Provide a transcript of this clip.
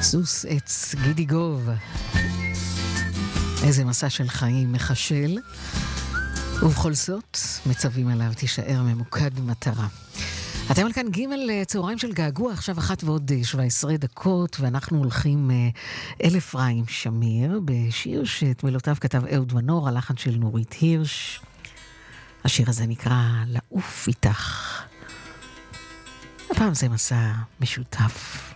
סוס עץ, גידי גוב. איזה מסע של חיים מחשל, ובכל זאת מצווים עליו תישאר ממוקד מטרה. אתם על כאן ג' צהריים של געגוע, עכשיו 1:17, ואנחנו הולכים אל אפרים שמיר בשיר שאת מילותיו כתב אהוד מנור, הלחן של נורית הירש. השיר הזה נקרא לעוף איתך. הפעם זה מסע משותף.